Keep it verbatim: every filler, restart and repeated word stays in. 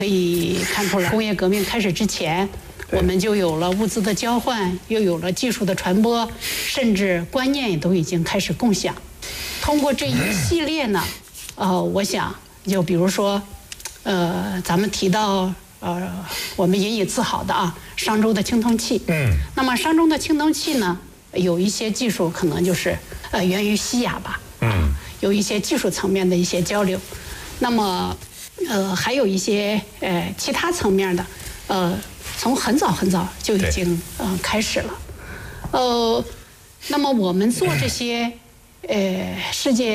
可以看出来，工业革命开始之前，我们就有了物资的交换，又有了技术的传播，甚至观念也都已经开始共享。通过这一系列呢，呃，我想就比如说，呃，咱们提到呃，我们引以自豪的啊，商周的青铜器。嗯。那么商周的青铜器呢，有一些技术可能就是呃源于西亚吧。嗯。有一些技术层面的一些交流，那么。呃，还有一些呃其他层面的，呃，从很早很早就已经呃开始了，呃，那么我们做这些呃世界。